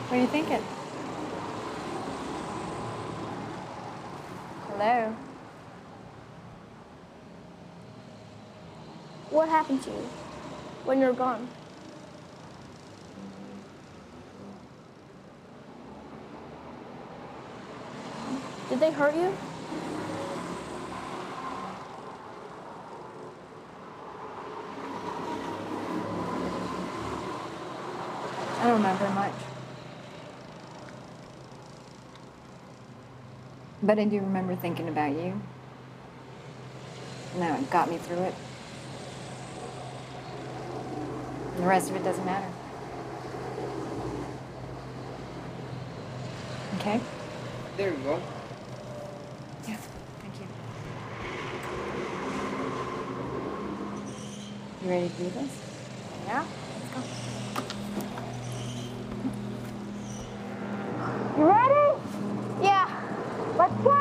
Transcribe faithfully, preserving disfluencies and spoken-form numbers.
What are you thinking? Hello? What happened to you when you were gone? Did they hurt you? I don't remember much. But I do remember thinking about you. No, it got me through it. And the rest of it doesn't matter. Okay? There you go. Yeah, thank you. You ready to do this? Yeah? Let's go. You ready? Yeah. Let's go.